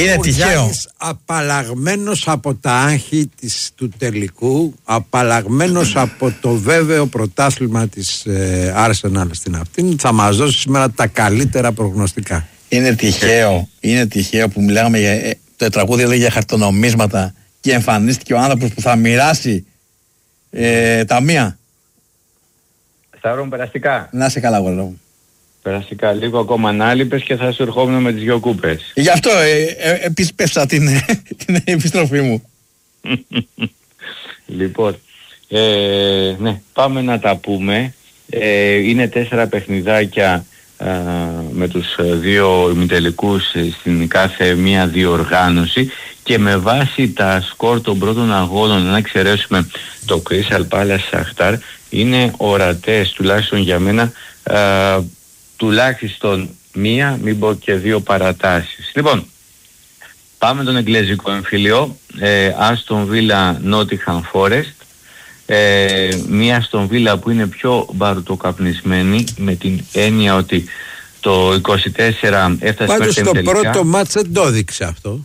Είναι τυχαίο. Απαλλαγμένος από τα άγχη του τελικού, απαλλαγμένος από το βέβαιο πρωτάθλημα της Arsenal στην αυτήν, θα μας δώσει σήμερα τα καλύτερα προγνωστικά. Είναι τυχαίο που μιλάγαμε για το τραγούδι, έλεγε για χαρτονομίσματα και εμφανίστηκε ο άνθρωπος που θα μοιράσει ταμεία. Σταύρο, περαστικά. Να σε καλά, γολό. Περαστικά. Λίγο ακόμα ανάλοιπες και θα σου ερχόμουν με τις δυο κούπες. Γι' αυτό επισπεύσα την επιστροφή μου. Λοιπόν, ναι, πάμε να τα πούμε. Είναι 4 παιχνιδάκια με τους 2 ημιτελικούς στην κάθε μία διοργάνωση και με βάση τα σκορ των πρώτων αγώνων, να εξαιρέσουμε το Crystal Palace Shakhtar, είναι ορατές τουλάχιστον για μένα, τουλάχιστον 1, μην πω και 2 παρατάσεις. Λοιπόν, πάμε τον εγγλέζικο εμφύλιο, Aston Villa Nottingham Forest. Μία Aston Villa που είναι πιο μπαρουτοκαπνισμένη, με την έννοια ότι το 24 έφτασε πάντως στο το πρώτο μάτς δεν το έδειξε αυτό.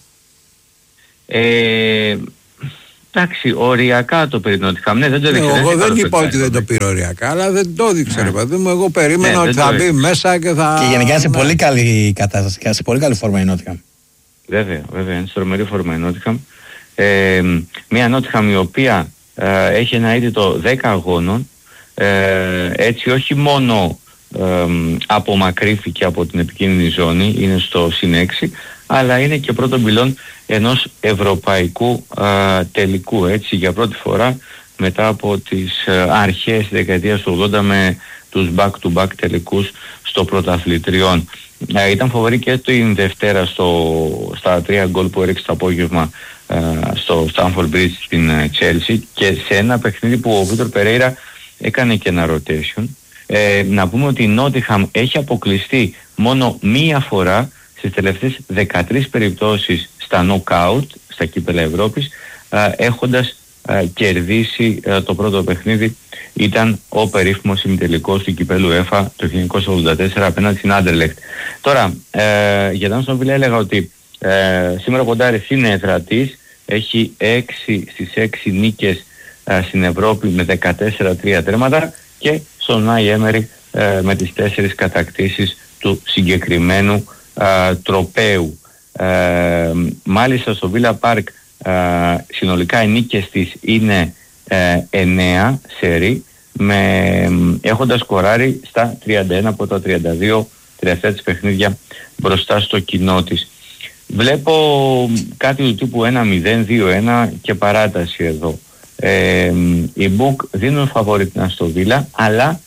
Εντάξει, οριακά το πήρε Nottingham. Ναι, δεν το έδειξε. Εγώ δεν είπα ότι δεν το πήρε οριακά, αλλά δεν το έδειξε, ρε παιδί μου. Εγώ περίμενα ότι θα μπει μέσα και θα... Και γενικά σε πολύ καλή κατάσταση, σε πολύ καλή φόρμα η Nottingham. Βέβαια, είναι στρομερή φόρμα η Nottingham. Μια Nottingham η οποία έχει ένα αίτητο 10 αγώνων, έτσι όχι μόνο απομακρύθηκε από την επικίνδυνη ζώνη, είναι στο συν 6, αλλά είναι και πρώτο πυλόν ενός ευρωπαϊκού τελικού, έτσι, για πρώτη φορά μετά από τις αρχές της δεκαετίας του 80 με τους back-to-back τελικούς στο πρωταθλητριών. Ήταν φοβερή και την Δευτέρα στα 3 γκολ που έριξε το απόγευμα στο Stamford Bridge στην Chelsea, και σε ένα παιχνίδι που ο Βίκτορ Περέιρα έκανε και ένα rotation. Να πούμε ότι η Nottingham έχει αποκλειστεί μόνο μία φορά στις τελευταίες 13 περιπτώσεις στα knockout, στα κύπελλα Ευρώπης, έχοντας κερδίσει το πρώτο παιχνίδι. Ήταν ο περίφημος ημιτελικός του κυπέλλου UEFA το 1984 απέναντι στην Anderlecht. Τώρα, για τον Aston Villa έλεγα ότι σήμερα ο Ποντάρης είναι εδρατής, έχει 6 στις 6 νίκες στην Ευρώπη με 14-3 τέρματα, και στον Unai Emery με τις 4 κατακτήσεις του συγκεκριμένου τροπαίου. Μάλιστα στο Villa Park συνολικά οι νίκες της είναι 9 σερί, έχοντας σκοράρει στα 31 από τα 32 τελευταία της παιχνίδια μπροστά στο κοινό της. Βλέπω κάτι του τύπου 1-0, 2-1 και παράταση εδώ. Οι Book δίνουν φαβόρι την Aston Villa, αλλά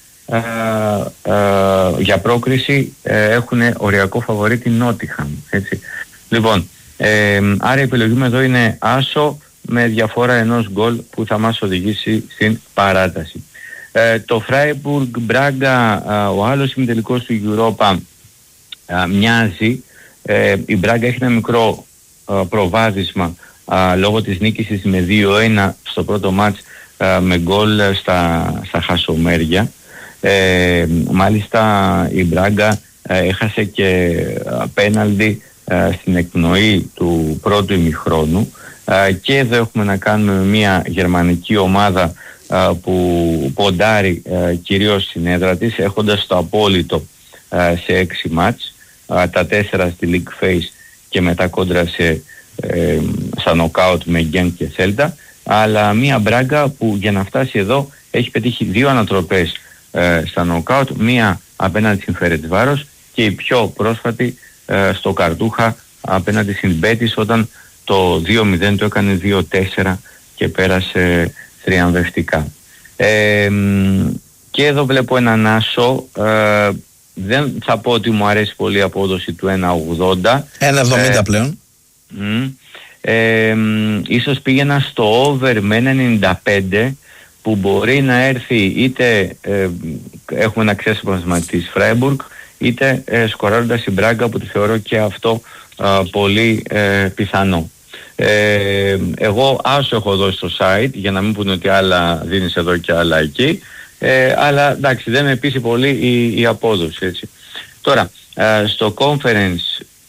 για πρόκριση έχουν οριακό φαβορί την Nottingham, έτσι. Λοιπόν, άρα η επιλογή μου εδώ είναι άσο με διαφορά 1 γκολ που θα μας οδηγήσει στην παράταση. Το Freiburg Braga, ο άλλος ημιτελικός του Europa, μοιάζει. Η Μπράγκα έχει ένα μικρό προβάδισμα λόγω της νίκης της με 2-1 στο πρώτο μάτς, με γκολ στα χασομέρια. Μάλιστα η Μπράγκα έχασε και πέναλτι στην εκπνοή του πρώτου ημιχρόνου, και εδώ έχουμε να κάνουμε μια γερμανική ομάδα που ποντάρει κυρίως στην έδρα της, έχοντας το απόλυτο σε 6 μάτς, τα 4 στη League Phase και μετά κόντρα στα νοκάουτ με Γκένκ και Σέλτα, αλλά μια Μπράγκα που για να φτάσει εδώ έχει πετύχει 2 ανατροπές στα νοκάουτ, μία απέναντι στην Φερεντσβάρος και η πιο πρόσφατη στο Καρτούχα απέναντι στην Μπέτις, όταν το 2-0 το έκανε 2-4 και πέρασε θριαμβευτικά. Και εδώ βλέπω έναν άσο. Δεν θα πω ότι μου αρέσει πολύ η απόδοση του 1.80. 1.70 πλέον. Ίσως πήγαινα στο over με 1.95, που μπορεί να έρθει είτε έχουμε ένα ξέσπασμα της Freiburg, είτε σκοράροντας η Μπράγκα, που τη θεωρώ και αυτό πολύ πιθανό. Εγώ άσο έχω δώσει στο site, για να μην πούνε ότι άλλα δίνεις εδώ και άλλα εκεί, αλλά εντάξει, δεν με πείσει πολύ η απόδοση, έτσι. Τώρα, στο conference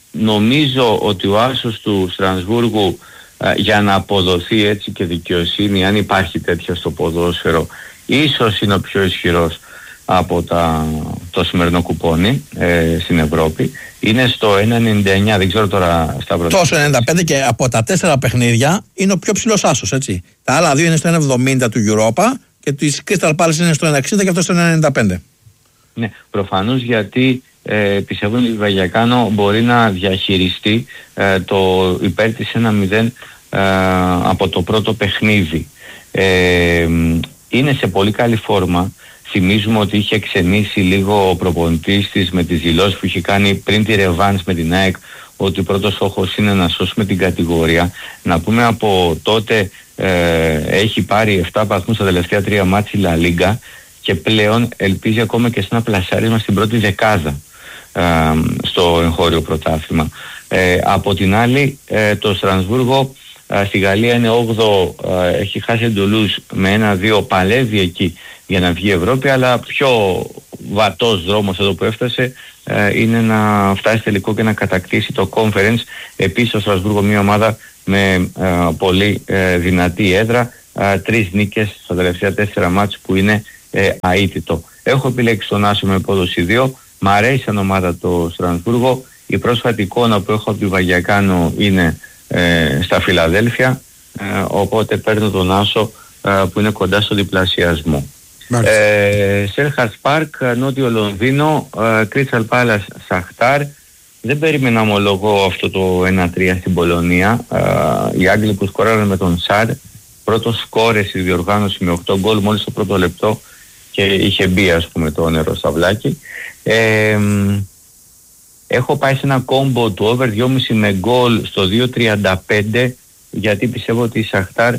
νομίζω ότι ο άσος του Στρασβούργου για να αποδοθεί έτσι και δικαιοσύνη, αν υπάρχει τέτοια στο ποδόσφαιρο, ίσως είναι ο πιο ισχυρός από το σημερινό κουπόνι στην Ευρώπη. Είναι στο 1,99, δεν ξέρω τώρα στα πρώτα. Τόσο 95 και από τα 4 παιχνίδια είναι ο πιο ψηλός άσος, έτσι. Τα άλλα 2 είναι στο 1,70 του Europa και της Crystal Palace είναι στο 1,60 και αυτό στο 1,95. Ναι, προφανώς γιατί πιστεύω ότι η Βαγιακάνο μπορεί να διαχειριστεί το υπέρ της 1-0 από το πρώτο παιχνίδι. Είναι σε πολύ καλή φόρμα. Θυμίζουμε ότι είχε ξενήσει λίγο ο προπονητής της με τις δηλώσεις που είχε κάνει πριν τη ρεβάνς με την ΑΕΚ, ότι ο πρώτος στόχος είναι να σώσουμε την κατηγορία. Να πούμε από τότε έχει πάρει 7 βαθμούς στα τελευταία 3 μάτς η Λα Λίγκα και πλέον ελπίζει ακόμα και σε ένα πλασάρισμα στην πρώτη δεκάδα στο εγχώριο πρωτάθλημα. Από την άλλη το Στρασβούργο στη Γαλλία είναι 8ο, έχει χάσει εντολούς με 1-2, παλεύει εκεί για να βγει Ευρώπη, αλλά πιο βατός δρόμος εδώ που έφτασε είναι να φτάσει τελικό και να κατακτήσει το Conference. Επίσης το Στρασβούργο μια ομάδα με πολύ δυνατή έδρα, 3 νίκες στα τελευταία 4 μάτς που είναι αίτητο. Έχω επιλέξει τον άσο με απόδοση 2. Μ' αρέσει σαν ομάδα το Στρασβούργο. Η πρόσφατη εικόνα που έχω από τη Βαγιακάνο είναι στα Φιλαδέλφια, οπότε παίρνω τον άσο που είναι κοντά στο διπλασιασμό. Selhurst Park, Νότιο Λονδίνο, Crystal Palace Σαχτάρ. Δεν περίμενα ομολογώ αυτό το 1-3 στην Πολωνία. Οι Άγγλοι που σκοράραν με τον Σαρ, πρώτος σκόρε στη διοργάνωση με 8 γκολ μόλις το πρώτο λεπτό και είχε μπει ας πούμε το νερό στα βλάκι. Έχω πάει σε ένα κόμπο του over 2,5 με γκολ στο 2,35 γιατί πιστεύω ότι η Σαχτάρ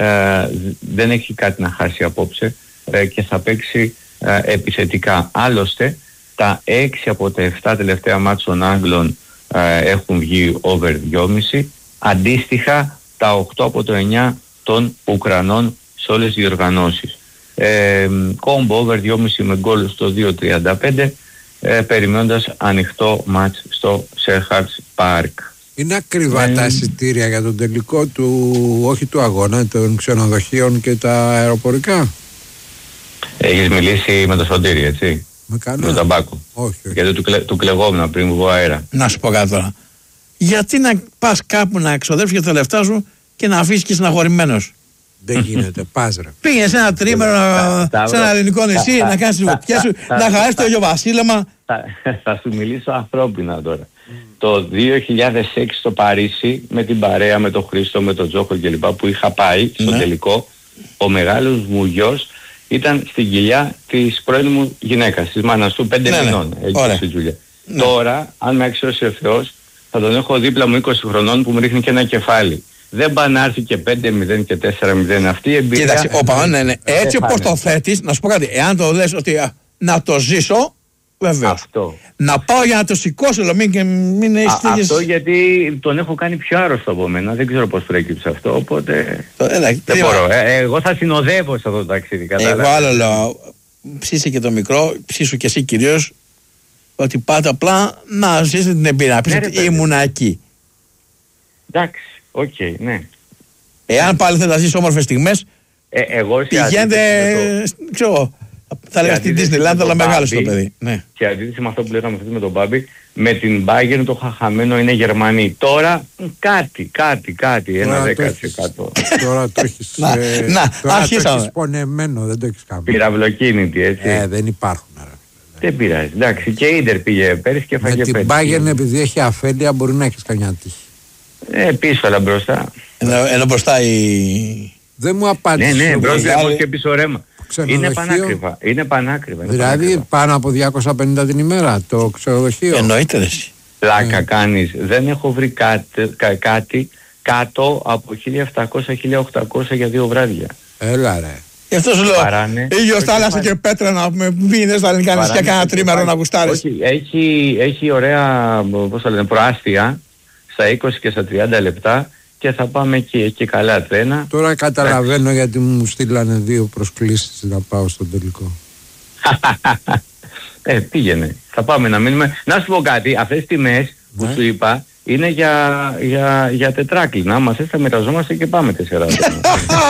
δεν έχει κάτι να χάσει απόψε και θα παίξει επιθετικά. Άλλωστε τα 6 από τα 7 τελευταία μάτς των Άγγλων έχουν βγει over 2,5, αντίστοιχα τα 8 από το 9 των Ουκρανών σε όλες τις διοργανώσεις. Κόμπο over 2,5 με γκολ στο 2,35, περιμένοντας ανοιχτό μάτς στο Selhurst Park. Είναι ακριβά τα εισιτήρια για τον τελικό του, όχι του αγώνα, των ξενοδοχείων και τα αεροπορικά? Έχεις μιλήσει με το Σωτήρι, έτσι? Με τον Ταμπάκο? Όχι. Γιατί του κλεγόμουν πριν βγω αέρα. Να σου πω κάτι τώρα. Γιατί να πας κάπου να εξοδεύσεις για τα λεφτά σου και να αφήσεις και συναχωρημένος? Δεν γίνεται, πας ρε. Πήγαινε σε ένα τρίμερο, σε ένα ελληνικό νησί, να κάνεις τις βουτιές σου, να χαράσεις το ηλιοβασίλεμα. Θα σου μιλήσω ανθρώπινα τώρα. Το 2006 στο Παρίσι, με την παρέα, με τον Χρήστο, με τον Τζόχο κλπ. Που είχα πάει στο τελικό, ο μεγάλος μου γιος ήταν στην κοιλιά της πρώην μου γυναίκας, της μάνας του, 5 μηνών. Τώρα, αν με αξιώσει ο Θεός, θα τον έχω δίπλα μου 20 χρονών που μου ρίχνει και ένα κεφάλι. Δεν πάνε να έρθει και 5-0 και 4-0 αυτή η εμπειρία. Κοίταξε, έτσι όπως το θέτεις, να σου πω κάτι, εάν το λες ότι να το ζήσω, βεβαίως. Αυτό. Να πάω για να το σηκώσω, μην έχεις τέτοιες... Αυτό γιατί τον έχω κάνει πιο άρρωστο από μένα, δεν ξέρω πώς προέκυψε αυτό, οπότε δεν μπορώ. Εγώ θα συνοδεύω σε αυτό το ταξίδι. Εγώ άλλο λέω, ψήσε και το μικρό, ψήσου και εσύ κυρίως, ότι πάτε απλά να ζήσετε την εμπειρία, πεις ότι ήμουνα εκεί. Εντάξει. Οκ, ναι. Εάν πάλι θέλετε να ζεις όμορφες στιγμές, πηγαίνετε, ξέρω, θα λέγα στην Disneyland, αλλά μεγάλο το παιδί. Ναι. Και αντίθεση με αυτό που λέγαμε με τον Μπάμπη, με την Bayern το χαχαμένο είναι Γερμανοί. Τώρα κάτι, ένα 10%. Τώρα το έχεις πονεμένο, δεν το έχεις κάνει. Πυραυλοκίνητη, έτσι. Δεν υπάρχουν. Δεν πειράζει, εντάξει. Και η Ίντερ πήγε πέρυσι και φάγε πέρυσι. Με την Bayern επειδή έχει αφέλεια μπορεί να έχεις καμιά τύχη. Πίσω αλλά μπροστά. Ενώ μπροστά η... Δεν μου απάντησε. Ναι, μπροστά και πίσω ρέμα. Είναι πανάκριβα. Δηλαδή πάνω από 250 την ημέρα το ξενοδοχείο. Εννοείται ρε. Πλάκα κάνεις. Δεν έχω βρει κάτι κάτω από 1.700-1.800 για 2 βράδια. Έλα ρε. Γι' αυτό σου λέω, ήλιος, θάλασσα και πέτρα να πήγαινε στα ελληνικά νησιά κάνα τρίμερο να γουστάρεις. Όχι, έχει ωραία, πώς θα λένε, προάστια στα 20 και στα 30 λεπτά και θα πάμε εκεί καλά τρένα. Τώρα καταλαβαίνω γιατί μου στείλανε 2 προσκλήσεις να πάω στον τελικό. Πήγαινε. Θα πάμε να μείνουμε. Να σου πω κάτι, αυτές τις τιμές που σου είπα είναι για τετράκλινα. Άμα θες θα μοιραζόμαστε και πάμε 4 άτομα.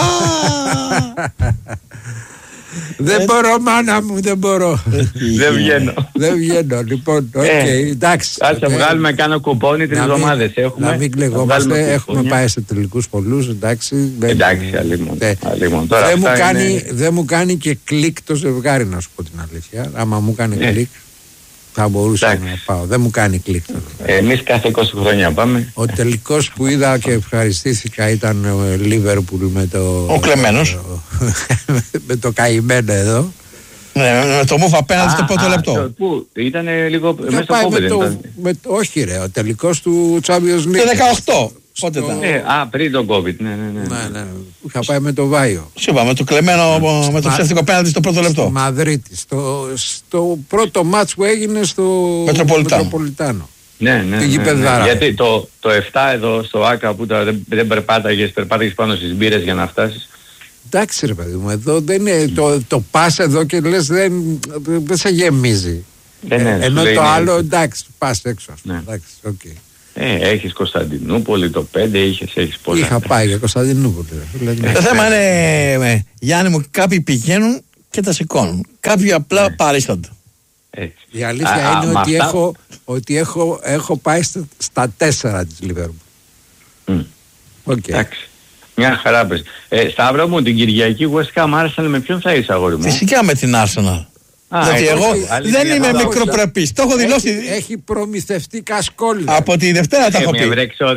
Δεν μπορώ, μάνα μου, δεν μπορώ. Δεν βγαίνω. Δεν βγαίνω, λοιπόν. Εντάξει. Ας βγάλουμε κάνα κουπόνι 3 εβδομάδες έχουμε. Να μην κλεγόμαστε, έχουμε πάει σε τελικούς πολλούς, εντάξει. Εντάξει, αλλήμον. Δεν μου κάνει και κλικ το ζευγάρι, να σου πω την αλήθεια. Άμα μου κάνει κλικ, θα μπορούσα να πάω. Δεν μου κάνει κλικ. Εμείς κάθε 20 χρόνια πάμε. Ο τελικός που είδα και ευχαριστήθηκα ήταν ο Λίβερπουλ με το... Ο κλεμμένος. Με το καημένο εδώ. Ναι, με το μούφ απέναντι στο πρώτο λεπτό. Πού ήταν λίγο μέσα στο COVID. Όχι ρε, ο τελικός του Champions League. Το 18. Πότε ήταν. Πριν τον COVID. Ναι. Είχα πάει με το Βάιο. Σου είπα, με το κλεμμένο, με το ψεύτικο πέναντι στο πρώτο λεπτό. Στο Μαδρίτη. Στο πρώτο μάτς που έγινε στο Μετροπολιτάνο. Ναι. Γιατί το 7 εδώ στο Άκα που δεν περπάταγες πάνω στις μπύρες για να φτάσεις. Εντάξει ρε παιδί μου, εδώ δεν είναι, το πας εδώ και λες δεν σε γεμίζει. Ενώ το άλλο εντάξει, πας έξω. Εντάξει, okay. Έχεις Κωνσταντινούπολη, το 5 έχεις πολλά. Είχα πάει για Κωνσταντινούπολη. Το θέμα είναι, Γιάννη μου, κάποιοι πηγαίνουν και τα σηκώνουν. Κάποιοι απλά παρίστανται. Η αλήθεια είναι ότι έχω πάει στα 4 της Λιβέρπουλ. Εντάξει. Μια χαρά πες. Σταύρο μου, την Κυριακή West Ham Arsenal με ποιον θα είσαι, αγόρι μου? Φυσικά με την Arsenal. Γιατί εγώ δεν είμαι μικροπρεπής. Το έχω δηλώσει. Έχει προμηθευτεί κασκόλια. Από τη Δευτέρα το έχω πει.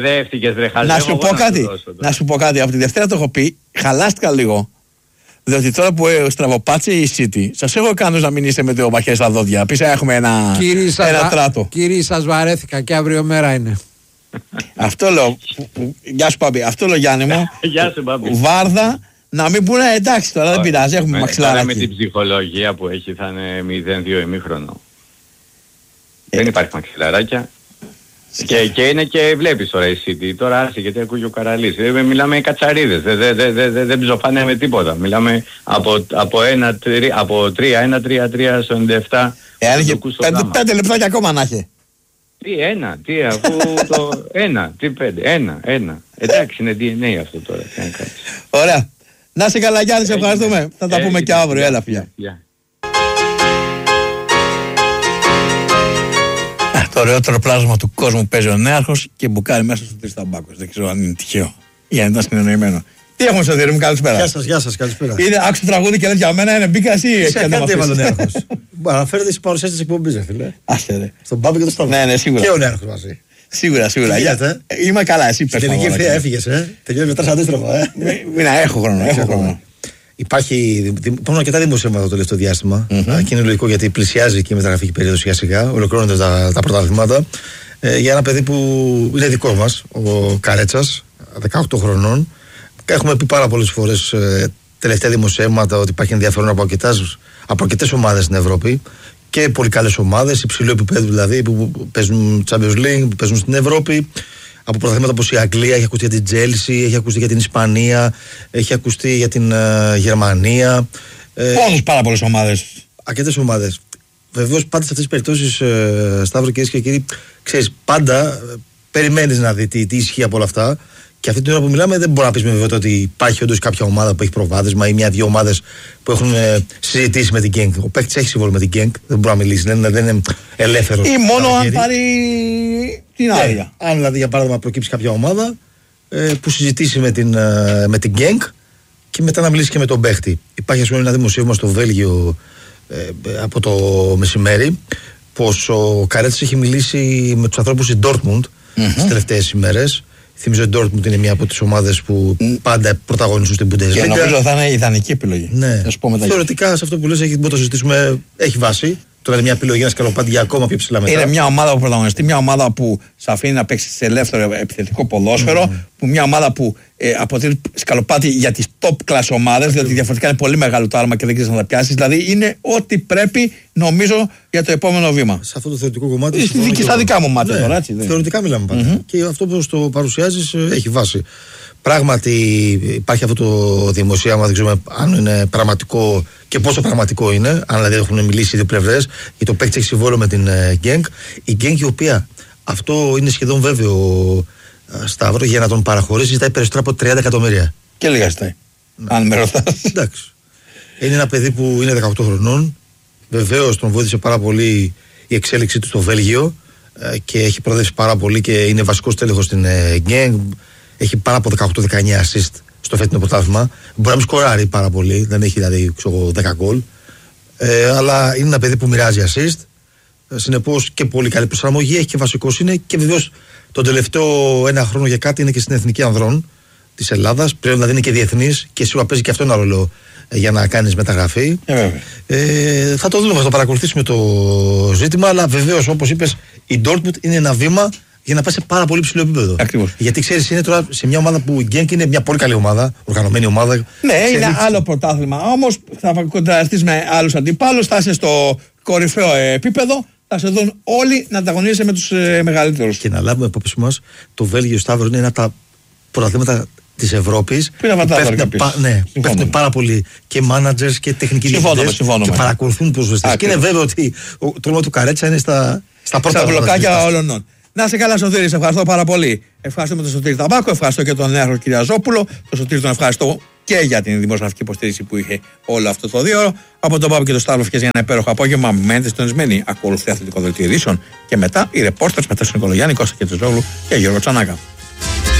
Να σου πω κάτι. Από τη Δευτέρα το έχω πει. Χαλάστηκα λίγο. Διότι τώρα που στραβοπάτσε η City, σας έχω κάνει να μην είστε με το μαχαίρι στα δόντια. Πίσω έχουμε ένα τράτο. Κύριοι, σας βαρέθηκα και αύριο μέρα είναι. Αυτό λέω. Γεια σου Παμπή. Αυτό λέω, Γιάννη μου. Γεια σου Παμπή. Βάρδα. Να μην πούνε εντάξει τώρα, δεν πειράζει, έχουμε μαξιλαράκι. Με την ψυχολογία που έχει θα είναι 0-2 ημίχρονο. Δεν υπάρχει μαξιλαράκια. Και είναι και βλέπεις τώρα η City. Τώρα άρχισε γιατί ακούει ο Καραλής. Μιλάμε κατσαρίδες. Δεν ψοφάνε με τίποτα. Μιλάμε από 3-1-3-3 στο 97. Έλεγε 5 λεπτάκια ακόμα να έχει. Τι αφού το 1. Εντάξει, είναι DNA αυτό τώρα. Ωραία. Να είσαι καλά, Γιάννη, σε ευχαριστούμε. Θα τα πούμε και αύριο. Έλα, φιλιά. Το ωραιότερο πλάσμα του κόσμου παίζει ο Νέαρχος και μπουκάρει μέσα στο Τρισταμπάκος. Δεν ξέρω αν είναι τυχαίο ή αν ήταν συνεννοημένο. Τι έχουμε στο Διερήμου, καλησπέρα. Γεια σας, καλησπέρα. Άκουσε το τραγούδι και λες για μένα είναι μπήκας ή έχει κάτι έβαλε ο Νέαρχος. Αναφέρεται στις παρουσιάσεις της εκπομπής, φίλε. Άσε ρε. Στον Μπάμπη και το Σταύρο. Ναι, σίγουρα. Και ο Νέαρχος μαζί. Σίγουρα. Είμαι καλά, εσύ πες. Στην τελική ευθεία έφυγες, τελειώνει μετά αντίστροφα. Έχω χρόνο. Υπάρχουν αρκετά δημοσιεύματα το τελευταίο διάστημα. Και είναι λογικό γιατί πλησιάζει και η μεταγραφική περίοδο σιγά σιγά. Ολοκληρώνονται τα πρωταθλήματα. Για ένα παιδί που είναι δικό μας, ο Καρέτσας, 18 χρονών. Έχουμε πει πάρα πολλές φορές τελευταία δημοσιεύματα ότι υπάρχει ενδιαφέρον από αρκετές ομάδες στην Ευρώπη. Και πολύ καλές ομάδες, υψηλού επίπεδου δηλαδή, που παίζουν Champions League, που παίζουν στην Ευρώπη. Από πρωταθλήματα όπως η Αγγλία, έχει ακουστεί για την Chelsea, έχει ακουστεί για την Ισπανία, έχει ακουστεί για την Γερμανία. Όλες πάρα πολλές ομάδες. Αρκετές ομάδες. Βεβαίως πάντα σε αυτές τις περιπτώσεις, Σταύρο, κυρίες και κύριοι, ξέρεις, πάντα περιμένεις να δει τι ισχύει από όλα αυτά. Και αυτή την ώρα που μιλάμε δεν μπορεί να πεις με βεβαιότητα ότι υπάρχει όντως κάποια ομάδα που έχει προβάδισμα ή μια-δύο ομάδες που έχουν συζητήσει με την Genk. Ο παίκτης έχει συμβόλαιο με την Genk, δεν μπορεί να μιλήσει, δεν είναι ελεύθερος. Ή μόνο αν πάρει την άδεια. Αν δηλαδή για παράδειγμα προκύψει κάποια ομάδα που συζητήσει με την Genk και μετά να μιλήσει και με τον παίκτη. Υπάρχει ας πούμε ένα δημοσίευμα στο Βέλγιο από το μεσημέρι πως ο Καρέτσας έχει μιλήσει με τους ανθρώπους στην Dortmund τις τελευταίες ημέρες. Θυμίζω ότι η Dortmund είναι μια από τις ομάδες που πάντα πρωταγωνιστούν στην Bundesliga. Και νομίζω θα είναι ιδανική επιλογή. Ναι. Θεωρητικά σε αυτό που λες μπορούμε να το συζητήσουμε, έχει βάση. Τώρα είναι μια επιλογή να σκαλοπάτι για ακόμα πιο ψηλά μετά. Είναι μια ομάδα που πρωταγωνιστεί, μια ομάδα που σε αφήνει να παίξει σε ελεύθερο επιθετικό ποδόσφαιρο, που μια ομάδα που αποτελεί σκαλοπάτι για τις top class ομάδες, διότι διαφορετικά είναι πολύ μεγάλο το άρμα και δεν ξέρεις να τα πιάσεις. Δηλαδή είναι ό,τι πρέπει, νομίζω, για το επόμενο βήμα. Σε αυτό το θεωρητικό κομμάτι. Στα δικά μου μάτια τώρα, έτσι. Θεωρητικά μιλάμε πάντα. Και αυτό που το παρουσιάζεις έχει βάση. Πράγματι υπάρχει αυτό το δημοσίευμα, δεν ξέρουμε αν είναι πραγματικό και πόσο πραγματικό είναι, αν δηλαδή έχουν μιλήσει οι δύο πλευρές, γιατί το παίκτη έχει συμβόλαιο με την Genk. Η Genk η οποία αυτό είναι σχεδόν βέβαιο, Σταύρο, για να τον παραχωρήσει ζητάει περισσότερο από 30 εκατομμύρια. Και λίγα ζητάει. Αν με ρωτάς. Εντάξει. Είναι ένα παιδί που είναι 18 χρονών. Βεβαίως τον βοήθησε πάρα πολύ η εξέλιξή του στο Βέλγιο και έχει προοδεύσει πάρα πολύ και είναι βασικός τέλεχος στην Γκένγκ. Έχει πάρα από 18-19 assist στο φετινό πρωτάθλημα. Μπορεί να μην σκοράρει πάρα πολύ, δεν έχει δηλαδή 10 γκολ. Αλλά είναι ένα παιδί που μοιράζει assist. Συνεπώς και πολύ καλή προσαρμογή. Έχει και βασικός είναι και βεβαίως τον τελευταίο ένα χρόνο για κάτι είναι και στην Εθνική Ανδρών της Ελλάδας. Πλέον δηλαδή είναι και διεθνής και σίγουρα παίζει και αυτό ένα ρόλο για να κάνεις μεταγραφή. Θα το δούμε, θα το παρακολουθήσουμε το ζήτημα. Αλλά βεβαίως, όπως είπες, η Dortmund είναι ένα βήμα για να πάει σε πάρα πολύ ψηλό επίπεδο. Ακριβώς. Γιατί ξέρεις, είναι τώρα σε μια ομάδα που η Γκένκ είναι μια πολύ καλή ομάδα, οργανωμένη ομάδα. Ναι, είναι άλλο πρωτάθλημα. Όμως θα κοντραστείς με άλλους αντιπάλους, θα είσαι στο κορυφαίο επίπεδο, θα σε δουν όλοι να ανταγωνίζεσαι με τους μεγαλύτερους. Και να λάβουμε υπόψη μας, το Βέλγιο, Σταύρο, είναι ένα από τα πρωταθλήματα της Ευρώπης. Πέφτουν πάρα πολύ και managers και τεχνικοί διευθυντές και παρακολουθούν ποδοσφαιριστές. Και είναι βέβαιο ότι το όνομα του Καρέτσα είναι στα πρώτα στα μπλοκάκια όλων. Να σε καλά, Σωτήρη, σε ευχαριστώ πάρα πολύ. Ευχαριστούμε τον Σωτήρη Ταμπάκο, ευχαριστώ και τον Νέαρχο Κυριαζόπουλο. Τον Σωτήρη τον ευχαριστώ και για την δημοσιογραφική υποστήριξη που είχε όλο αυτό το 2ωρο. Από τον Πάπο και τον Σταύρο για ένα υπέροχο απόγευμα. Μένετε συντονισμένοι. Ακολουθεί αθλητικό δελτίο ειδήσεων και μετά οι ρεπόρτερς με τον Νικολογιάννη, Κώστα Κετσεζόγλου και Γιώργο Τσανάκα.